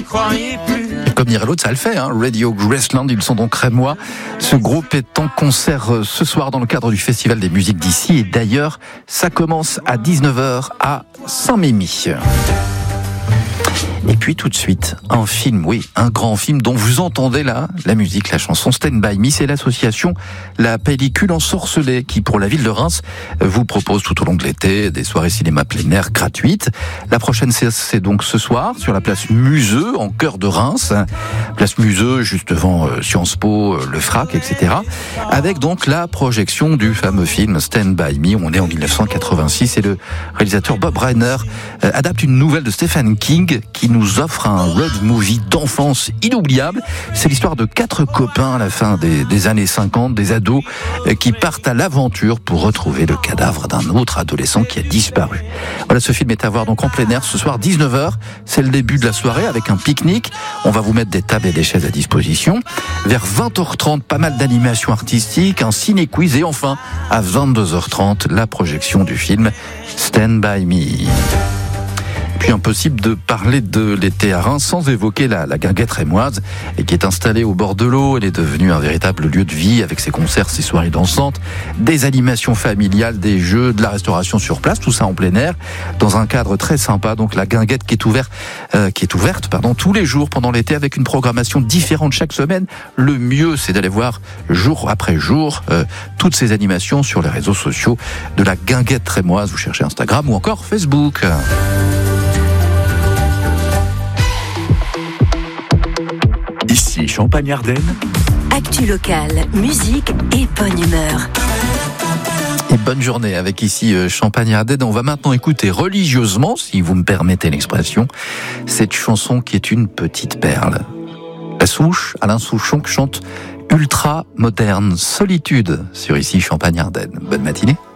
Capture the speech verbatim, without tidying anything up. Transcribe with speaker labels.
Speaker 1: n'y croyez plus.
Speaker 2: Comme dirait l'autre, ça le fait, hein. Radio Graceland, ils sont donc rémois. Ce groupe est en concert ce soir dans le cadre du Festival des musiques d'ici. Et d'ailleurs, ça commence à dix-neuf heures à Saint-Mémy. Et puis tout de suite, un film, oui, un grand film dont vous entendez là la musique, la chanson Stand By Me. C'est l'association La Pellicule Ensorcelée qui, pour la ville de Reims, vous propose tout au long de l'été des soirées cinéma plein air gratuites. La prochaine séance, c'est donc ce soir sur la place Museux, en cœur de Reims. Place Museux, juste devant euh, Sciences Po, euh, le Frac, et cetera. Avec donc la projection du fameux film Stand By Me. On est en dix-neuf cent quatre-vingt-six et le réalisateur Bob Reiner euh, adapte une nouvelle de Stephen King qui nous offre un road movie d'enfance inoubliable. C'est l'histoire de quatre copains à la fin des, des années cinquante, des ados, euh, qui partent à l'aventure pour retrouver le cadavre d'un autre adolescent qui a disparu. Voilà, ce film est à voir donc en plein air ce soir, dix-neuf heures. C'est le début de la soirée avec un pique-nique. On va vous mettre des tables et des chaises à disposition. Vers vingt heures trente, pas mal d'animations artistiques, un ciné-quiz et enfin, à vingt-deux heures trente, la projection du film Stand By Me. Puis impossible de parler de l'été à Reims sans évoquer la, la guinguette rémoise, et qui est installée au bord de l'eau. Elle est devenue un véritable lieu de vie avec ses concerts, ses soirées dansantes, des animations familiales, des jeux, de la restauration sur place, tout ça en plein air, dans un cadre très sympa. Donc la guinguette qui est ouverte, euh, qui est ouverte, pardon, tous les jours pendant l'été avec une programmation différente chaque semaine. Le mieux, c'est d'aller voir jour après jour euh, toutes ces animations sur les réseaux sociaux de la guinguette rémoise. Vous cherchez Instagram ou encore Facebook.
Speaker 3: Ici Champagne-Ardenne.
Speaker 4: Actu locale, musique et bonne humeur.
Speaker 2: Et bonne journée avec ici Champagne-Ardenne. On va maintenant écouter religieusement, si vous me permettez l'expression, cette chanson qui est une petite perle. La Souche, Alain Souchon, chante Ultra Moderne Solitude sur ici Champagne-Ardenne. Bonne matinée.